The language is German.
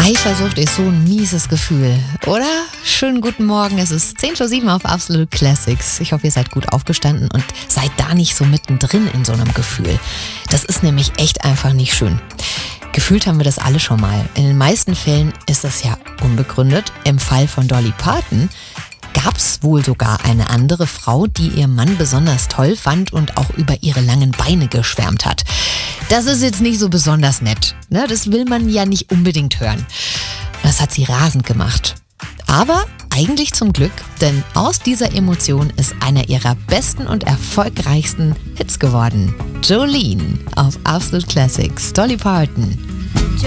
Eifersucht ist so ein mieses Gefühl, oder? Schönen guten Morgen, es ist 10:07 auf Absolute Classics. Ich hoffe, ihr seid gut aufgestanden und seid da nicht so mittendrin in so einem Gefühl. Das ist nämlich echt einfach nicht schön. Gefühlt haben wir das alle schon mal. In den meisten Fällen ist das ja unbegründet. Im Fall von Dolly Parton gab es wohl sogar eine andere Frau, die ihr Mann besonders toll fand und auch über ihre langen Beine geschwärmt hat. Das ist jetzt nicht so besonders nett, ne? Das will man ja nicht unbedingt hören. Das hat sie rasend gemacht. Aber eigentlich zum Glück, denn aus dieser Emotion ist einer ihrer besten und erfolgreichsten Hits geworden. Jolene auf Absolute Classics, Dolly Parton.